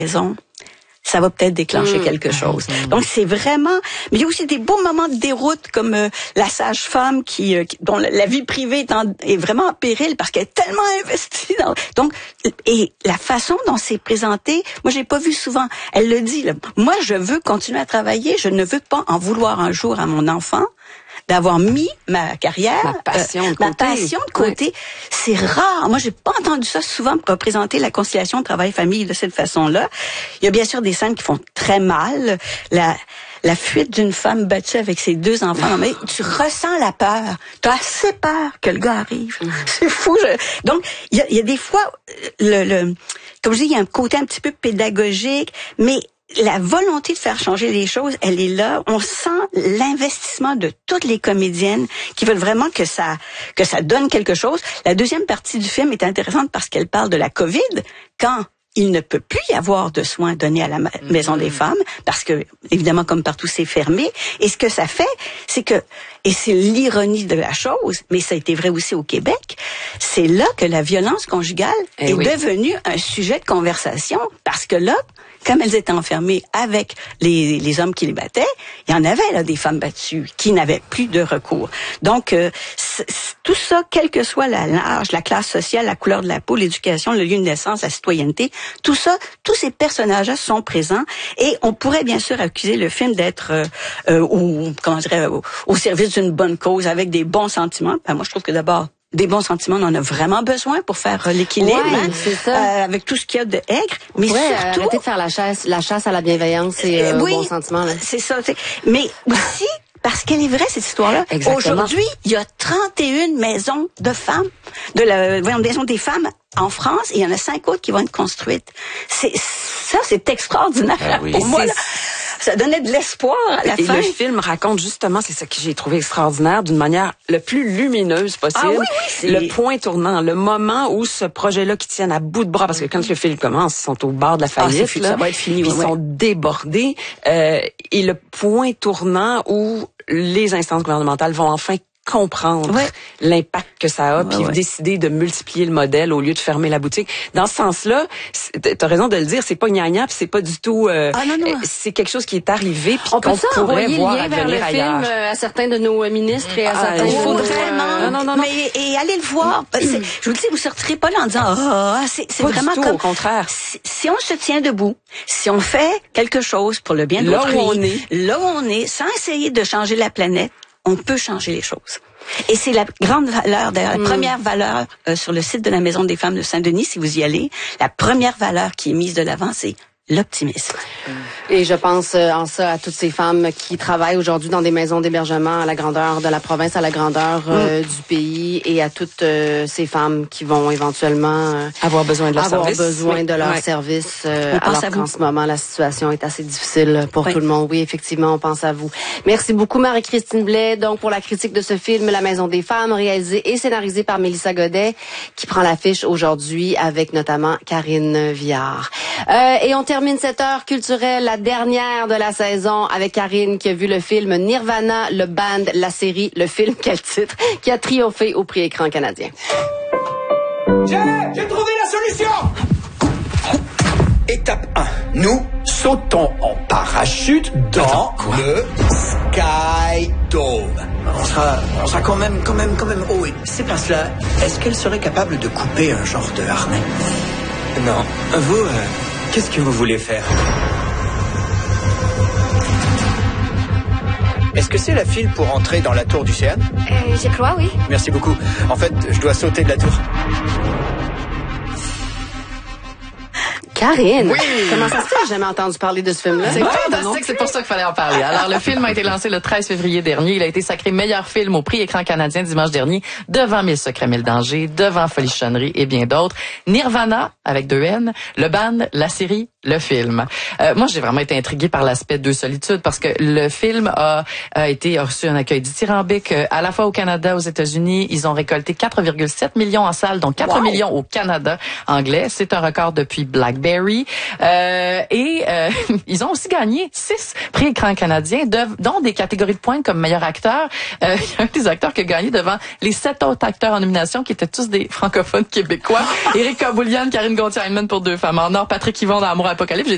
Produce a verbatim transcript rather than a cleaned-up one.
raison, ça va peut-être déclencher mmh. quelque chose. Mmh. Donc, c'est vraiment... Mais il y a aussi des beaux moments de déroute, comme euh, la sage-femme qui, euh, qui dont la, la vie privée est, en, est vraiment en péril parce qu'elle est tellement investie dans... Donc, et la façon dont c'est présenté, moi, j'ai pas vu souvent. Elle le dit, là, moi, je veux continuer à travailler, je ne veux pas en vouloir un jour à mon enfant d'avoir mis ma carrière, ma passion de euh, côté. Ma passion de côté. Oui. C'est rare. Moi, j'ai pas entendu ça souvent pour représenter la conciliation travail-famille de cette façon-là. Il y a bien sûr des scènes qui font très mal. La, la fuite d'une femme battue avec ses deux enfants. Mais tu ressens la peur. Tu as assez peur que le gars arrive. Mm. C'est fou. Je... Donc, il y a, il y a des fois, le, le, comme je dis, il y a un côté un petit peu pédagogique, mais la volonté de faire changer les choses, elle est là. On sent l'investissement de toutes les comédiennes qui veulent vraiment que ça que ça donne quelque chose. La deuxième partie du film est intéressante parce qu'elle parle de la COVID, quand il ne peut plus y avoir de soins donnés à la Maison mm-hmm. des femmes, parce que, évidemment, comme partout, c'est fermé. Et ce que ça fait, c'est que, et c'est l'ironie de la chose, mais ça a été vrai aussi au Québec, c'est là que la violence conjugale eh est oui. devenue un sujet de conversation, parce que là, comme elles étaient enfermées avec les, les hommes qui les battaient, il y en avait là des femmes battues qui n'avaient plus de recours. Donc, euh, c- c- tout ça, quelle que soit la l'âge, la classe sociale, la couleur de la peau, l'éducation, le lieu de naissance, la citoyenneté, tout ça, tous ces personnages-là sont présents. Et on pourrait bien sûr accuser le film d'être euh, euh, au, comment dirais, au, au service d'une bonne cause, avec des bons sentiments. Ben, moi, je trouve que d'abord, des bons sentiments, on en a vraiment besoin pour faire l'équilibre, ouais, hein, c'est ça. Euh, avec tout ce qu'il y a de aigre. On mais pourrait surtout, arrêter de faire la chasse, la chasse à la bienveillance et euh, oui, aux bons sentiments. Là. C'est ça. C'est... Mais aussi, parce qu'elle est vraie, cette histoire-là. Exactement. Aujourd'hui, il y a trente et une maisons de femmes, de la voyons, maison des femmes en France, et il y en a cinq autres qui vont être construites. C'est, ça, c'est extraordinaire. Ah oui. Pour moi, là, ça donnait de l'espoir à la et fin. Le film raconte justement, c'est ça que j'ai trouvé extraordinaire, d'une manière le plus lumineuse possible. Ah oui, oui, c'est... Le point tournant, le moment où ce projet-là qui tient à bout de bras, parce que quand le film commence, ils sont au bord de la faillite, ah, là, ça va être fini, puis ouais, ils sont ouais. débordés. Euh, et le point tournant où les instances gouvernementales vont enfin comprendre ouais. l'impact que ça a, ouais, puis ouais. décider de multiplier le modèle au lieu de fermer la boutique. Dans ce sens-là, t'as raison de le dire, c'est pas gnagna, puis c'est pas du tout... Euh, ah, non, non. C'est quelque chose qui est arrivé, puis on qu'on pourrait voir lien vers le ailleurs. film à certains de nos ministres et à ah, certains... Il faut vraiment... Euh, non, non, non, mais, et allez le voir. C'est, je vous le dis, vous sortirez pas là en disant... Ah, oh, c'est, c'est pas vraiment du tout, comme... au contraire. Si, si on se tient debout, si on fait quelque chose pour le bien de là l'autrui, où on est, là où on est, sans essayer de changer la planète, on peut changer les choses. Et c'est la grande valeur, d'ailleurs, la mmh. première valeur euh, sur le site de la Maison des femmes de Saint-Denis, si vous y allez, la première valeur qui est mise de l'avant, c'est l'optimisme. Et je pense en ça à toutes ces femmes qui travaillent aujourd'hui dans des maisons d'hébergement à la grandeur de la province, à la grandeur euh, mmh. du pays, et à toutes euh, ces femmes qui vont éventuellement euh, avoir besoin de leur avoir service. besoin oui. de leur ouais. service. Euh, alors qu'en ce moment, la situation est assez difficile pour oui. tout le monde. Oui, effectivement, on pense à vous. Merci beaucoup, Marie-Christine Blais, donc pour la critique de ce film, La Maison des femmes, réalisé et scénarisé par Mélissa Godet, qui prend l'affiche aujourd'hui avec notamment Karine Viard. Euh, et on termine cette heure culturelle, la dernière de la saison, avec Karine qui a vu le film Nirvana, le band, la série, le film, quel titre, qui a triomphé au prix Écran canadien. J'ai, j'ai trouvé la solution! Étape un. Nous sautons en parachute dans le Sky Dome. On sera, on sera quand même, quand même, quand même haut. Et ces places-là, est-ce qu'elles seraient capables de couper un genre de harnais? Non. Vous, euh, qu'est-ce que vous voulez faire? Est-ce que c'est la file pour entrer dans la tour du C N? Euh, je crois, oui. Merci beaucoup. En fait, je dois sauter de la tour. Karine, oui. Comment ça se fait? J'ai jamais entendu parler de ce film-là. C'est fantastique, c'est pour ça qu'il fallait en parler. Alors, le film a été lancé le treize février dernier. Il a été sacré meilleur film au prix Écran canadien dimanche dernier, devant Mille secrets, mille dangers, devant Folichonnerie et bien d'autres. Nirvana, avec deux N, le band, la série, le film. Euh, moi, j'ai vraiment été intriguée par l'aspect de solitude parce que le film a, a été a reçu un accueil dithyrambique euh, à la fois au Canada, aux États-Unis. Ils ont récolté quatre virgule sept millions en salle, donc quatre wow. millions au Canada anglais. C'est un record depuis Blackberry. Euh, et euh, ils ont aussi gagné six prix Écran canadien, de, dont des catégories de points comme meilleur acteur. Euh, il y a un des acteurs qui a gagné devant les sept autres acteurs en nomination qui étaient tous des francophones québécois. Éric Kaboulian, Karine Gontier-Heinemann pour Deux femmes en or, Patrick Yvon dans Amour Apocalypse. J'ai